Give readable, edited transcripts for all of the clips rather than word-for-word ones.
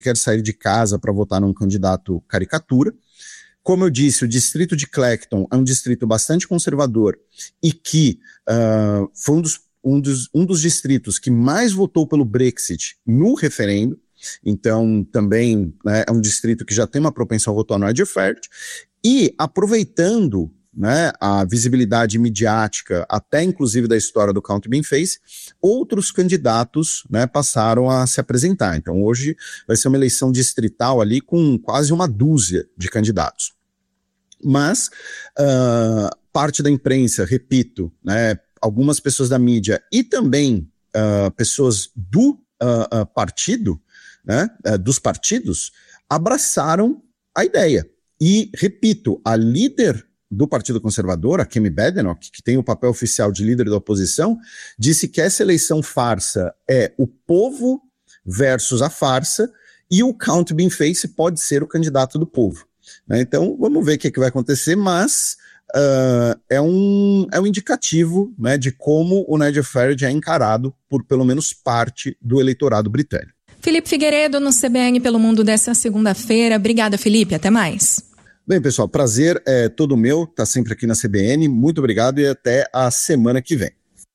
quer sair de casa para votar num candidato caricatura. Como eu disse, o distrito de Clacton é um distrito bastante conservador e que foi um dos distritos que mais votou pelo Brexit no referendo. Então, também, né, é um distrito que já tem uma propensão a votar no Nigel Farage. E aproveitando, né, a visibilidade midiática, até inclusive da história do Count Bainface, outros candidatos, né, passaram a se apresentar. Então hoje vai ser uma eleição distrital ali com quase uma dúzia de candidatos. Mas parte da imprensa, repito, né, algumas pessoas da mídia e também pessoas do partido, né, dos partidos, abraçaram a ideia. E, repito, a líder do Partido Conservador, a Kemi Badenoch, que tem o papel oficial de líder da oposição, disse que essa eleição farsa é o povo versus a farsa e o Count Bainface pode ser o candidato do povo. Né? Então, vamos ver o que vai acontecer, mas é um indicativo, né, de como o Nigel Farage é encarado por pelo menos parte do eleitorado britânico. Felipe Figueiredo no CBN Pelo Mundo dessa segunda-feira. Obrigada, Felipe. Até mais. Bem, pessoal, prazer é todo meu, tá sempre aqui na CBN. Muito obrigado e até a semana que vem.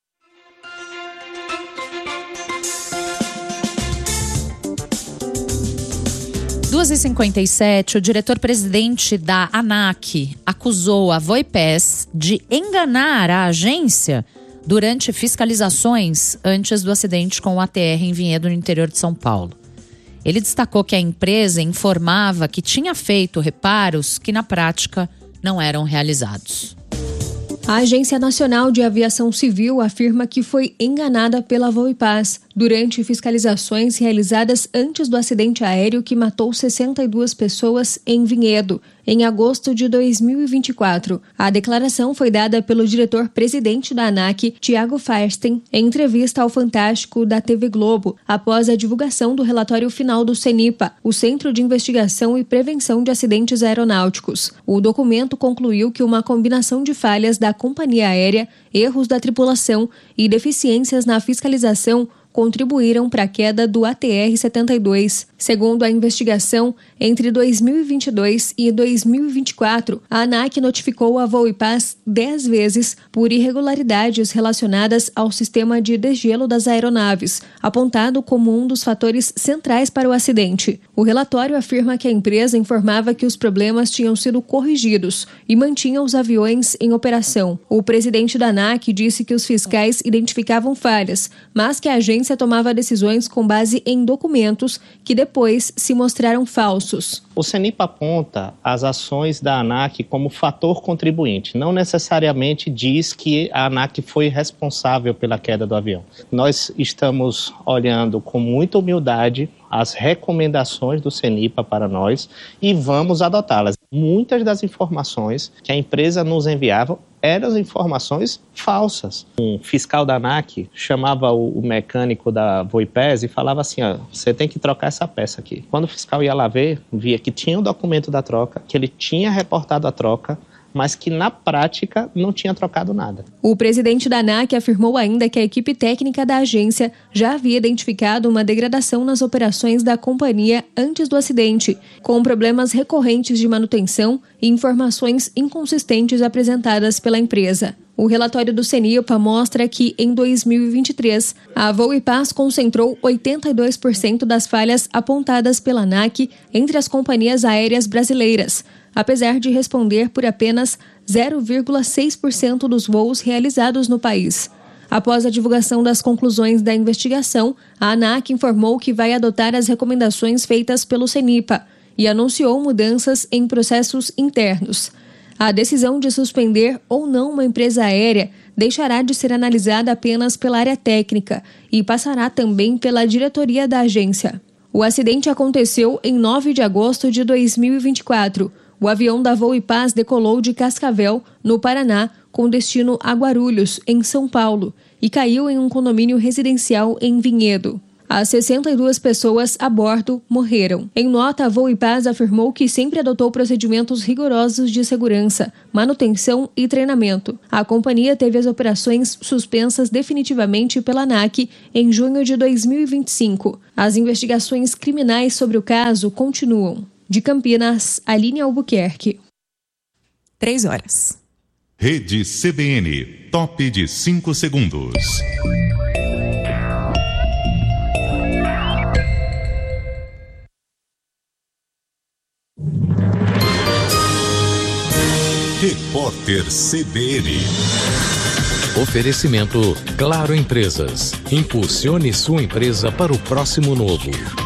Às 2h57, o diretor-presidente da ANAC acusou a Voipes de enganar a agência durante fiscalizações antes do acidente com o ATR em Vinhedo, no interior de São Paulo. Ele destacou que a empresa informava que tinha feito reparos que, na prática, não eram realizados. A Agência Nacional de Aviação Civil afirma que foi enganada pela Voipaz durante fiscalizações realizadas antes do acidente aéreo que matou 62 pessoas em Vinhedo, em agosto de 2024. A declaração foi dada pelo diretor-presidente da ANAC, Tiago Faersten, em entrevista ao Fantástico da TV Globo, após a divulgação do relatório final do CENIPA, o Centro de Investigação e Prevenção de Acidentes Aeronáuticos. O documento concluiu que uma combinação de falhas da companhia aérea, erros da tripulação e deficiências na fiscalização contribuíram para a queda do ATR-72. Segundo a investigação, entre 2022 e 2024, a ANAC notificou a Voipaz 10 vezes por irregularidades relacionadas ao sistema de degelo das aeronaves, apontado como um dos fatores centrais para o acidente. O relatório afirma que a empresa informava que os problemas tinham sido corrigidos e mantinha os aviões em operação. O presidente da ANAC disse que os fiscais identificavam falhas, mas que a agência tomava decisões com base em documentos que depois se mostraram falsos. O CENIPA aponta as ações da ANAC como fator contribuinte. Não necessariamente diz que a ANAC foi responsável pela queda do avião. Nós estamos olhando com muita humildade as recomendações do CENIPA para nós e vamos adotá-las. Muitas das informações que a empresa nos enviava eram informações falsas. Um fiscal da ANAC chamava o mecânico da Voipes e falava assim, ó, você tem que trocar essa peça aqui. Quando o fiscal ia lá ver, via que tinha o documento da troca, que ele tinha reportado a troca, mas que na prática não tinha trocado nada. O presidente da ANAC afirmou ainda que a equipe técnica da agência já havia identificado uma degradação nas operações da companhia antes do acidente, com problemas recorrentes de manutenção e informações inconsistentes apresentadas pela empresa. O relatório do CENIPA mostra que, em 2023, a Voipaz concentrou 82% das falhas apontadas pela ANAC entre as companhias aéreas brasileiras, apesar de responder por apenas 0,6% dos voos realizados no país. Após a divulgação das conclusões da investigação, a ANAC informou que vai adotar as recomendações feitas pelo CENIPA e anunciou mudanças em processos internos. A decisão de suspender ou não uma empresa aérea deixará de ser analisada apenas pela área técnica e passará também pela diretoria da agência. O acidente aconteceu em 9 de agosto de 2024. O avião da Voipaz decolou de Cascavel, no Paraná, com destino a Guarulhos, em São Paulo, e caiu em um condomínio residencial em Vinhedo. As 62 pessoas a bordo morreram. Em nota, a Voipaz afirmou que sempre adotou procedimentos rigorosos de segurança, manutenção e treinamento. A companhia teve as operações suspensas definitivamente pela ANAC em junho de 2025. As investigações criminais sobre o caso continuam. De Campinas, Aline Albuquerque. 3 horas. Rede CBN, top de 5 segundos. Repórter CBN. Oferecimento Claro Empresas. Impulsione sua empresa para o próximo novo.